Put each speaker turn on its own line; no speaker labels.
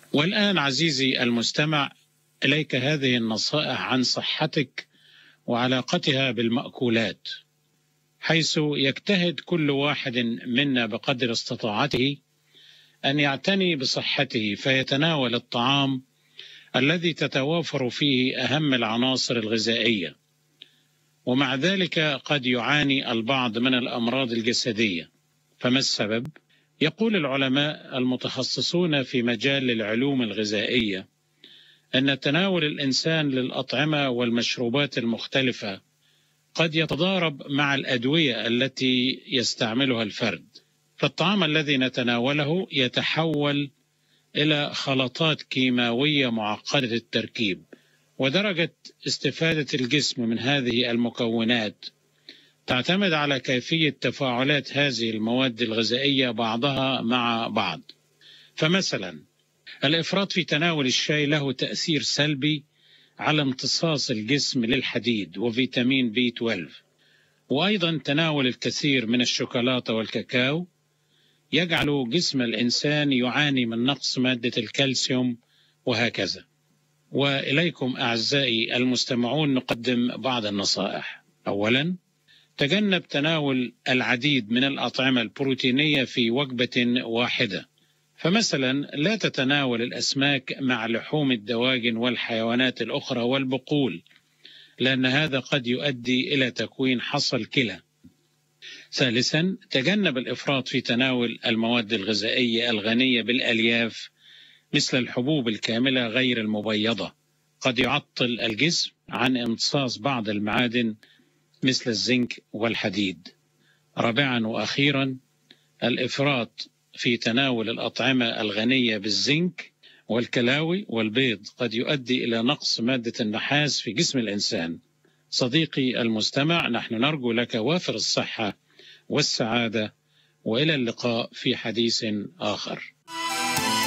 والآن عزيزي المستمع، إليك هذه النصائح عن صحتك وعلاقتها بالمأكولات، حيث يجتهد كل واحد منا بقدر استطاعته أن يعتني بصحته، فيتناول الطعام الذي تتوافر فيه أهم العناصر الغذائية. ومع ذلك قد يعاني البعض من الأمراض الجسدية. فما السبب؟ يقول العلماء المتخصصون في مجال العلوم الغذائية أن تناول الإنسان للأطعمة والمشروبات المختلفة قد يتضارب مع الأدوية التي يستعملها الفرد. فالطعام الذي نتناوله يتحول إلى خلطات كيماوية معقدة التركيب، ودرجة استفادة الجسم من هذه المكونات تعتمد على كيفية تفاعلات هذه المواد الغذائية بعضها مع بعض. فمثلا الإفراط في تناول الشاي له تأثير سلبي على امتصاص الجسم للحديد وفيتامين B12، وأيضا تناول الكثير من الشوكولاتة والكاكاو يجعل جسم الإنسان يعاني من نقص مادة الكالسيوم، وهكذا. وإليكم أعزائي المستمعون نقدم بعض النصائح. أولا، تجنب تناول العديد من الأطعمة البروتينية في وجبة واحدة. فمثلا لا تتناول الأسماك مع لحوم الدواجن والحيوانات الأخرى والبقول، لأن هذا قد يؤدي إلى تكوين حصى الكلى. ثالثا، تجنب الإفراط في تناول المواد الغذائية الغنية بالألياف مثل الحبوب الكاملة غير المبيضة، قد يعطل الجسم عن امتصاص بعض المعادن مثل الزنك والحديد. رابعا وأخيرا، الإفراط في تناول الأطعمة الغنية بالزنك والكلاوي والبيض قد يؤدي إلى نقص مادة النحاس في جسم الإنسان. صديقي المستمع، نحن نرجو لك وافر الصحة والسعادة، وإلى اللقاء في حديث آخر.